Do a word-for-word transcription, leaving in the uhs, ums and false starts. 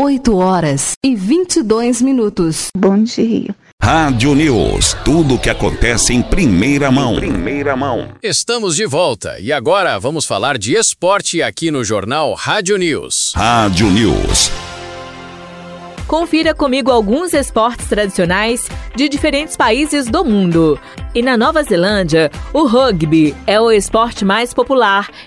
oito horas e vinte e dois minutos. Bom dia. Rádio News. Tudo o que acontece em primeira mão. Primeira mão. Estamos de volta e agora vamos falar de esporte aqui no Jornal Rádio News. Rádio News. Confira comigo alguns esportes tradicionais de diferentes países do mundo. E na Nova Zelândia, o rugby é o esporte mais popular